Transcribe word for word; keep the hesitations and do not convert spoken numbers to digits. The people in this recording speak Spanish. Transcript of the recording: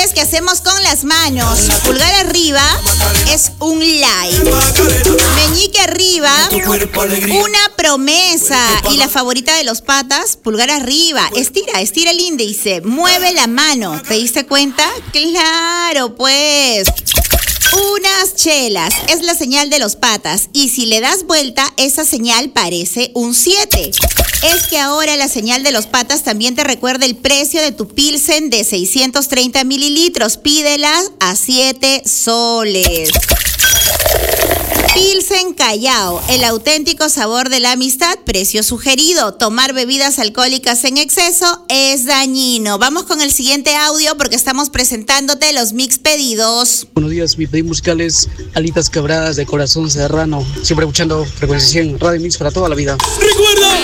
señales que hacemos con las manos. Pulgar arriba es un like. Meñique arriba, una promesa. Y la favorita de los patas, pulgar arriba. Estira, estira el índice. Mueve la mano. ¿Te diste cuenta? Claro, pues. Unas chelas es la señal de los patas y si le das vuelta, esa señal parece un siete. Es que ahora la señal de los patas también te recuerda el precio de tu Pilsen de seiscientos treinta mililitros. Pídela a siete soles. Pilsen Callao, el auténtico sabor de la amistad, precio sugerido. Tomar bebidas alcohólicas en exceso es dañino. Vamos con el siguiente audio porque estamos presentándote los mix pedidos. Buenos días, mi pedido musical es Alitas Quebradas de Corazón Serrano. Siempre escuchando Frecuencia cien, Radio Mix para toda la vida. ¡Recuerda!